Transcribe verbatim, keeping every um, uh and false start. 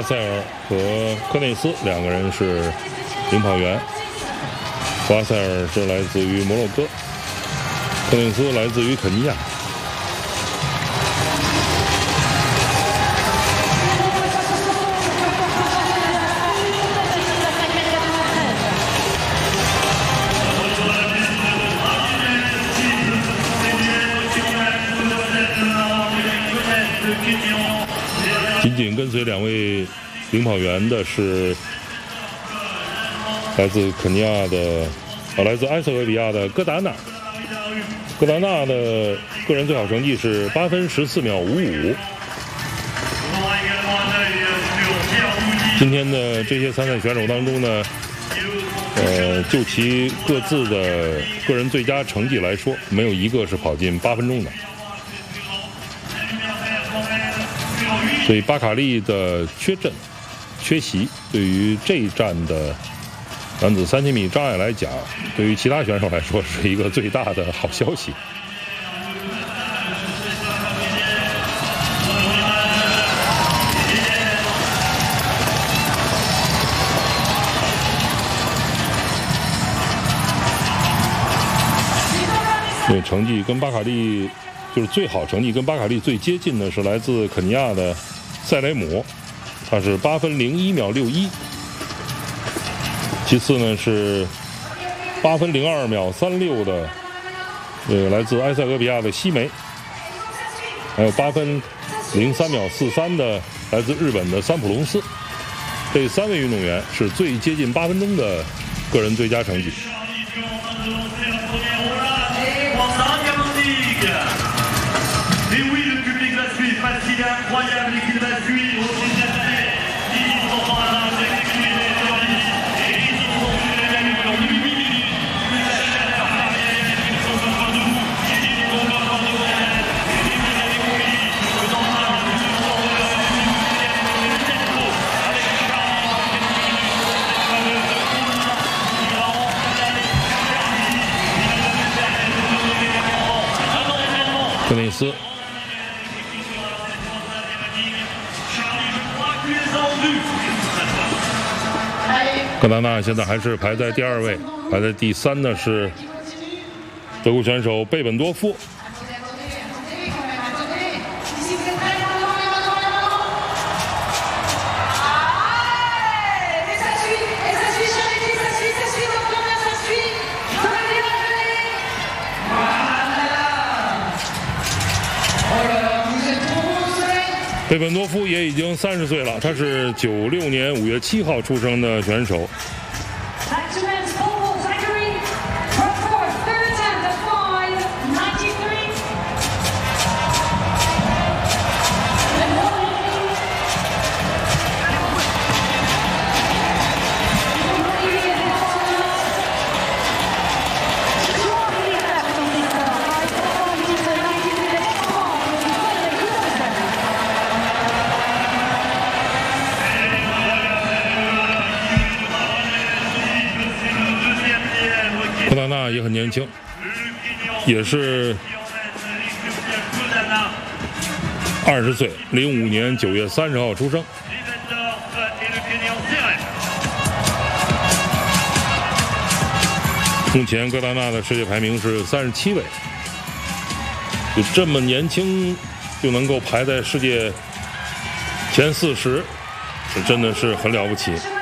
塞尔和科内斯两个人是领跑员。布瓦塞尔是来自于摩洛哥，科内斯来自于肯尼亚。紧紧跟随两位领跑员的是来自肯尼亚的，啊，来自埃塞俄比亚的戈达纳。戈达纳的个人最好成绩是八分十四秒五五。今天的这些参赛选手当中呢，呃，就其各自的个人最佳成绩来说，没有一个是跑进八分钟的。所以巴卡利的缺阵、缺席，对于这一站的男子三千米障碍来讲，对于其他选手来说是一个最大的好消息。因为成绩跟巴卡利就是最好成绩跟巴卡利最接近的是来自肯尼亚的塞雷姆，他是八分零一秒六一。其次呢是八分零二秒三六的，呃，来自埃塞俄比亚的西梅，还有八分零三秒四三的来自日本的三浦龙司。这三位运动员是最接近八分钟的个人最佳成绩。科内斯，戈达纳现在还是排在第二位，排在第三的是德国选手贝本多夫。贝本多夫也已经三十岁了，他是九六年五月七号出生的选手。戈达纳也很年轻，也是二十岁，零五年九月三十号出生。目前戈达纳的世界排名是三十七位，就这么年轻就能够排在世界前四十，这真的是很了不起。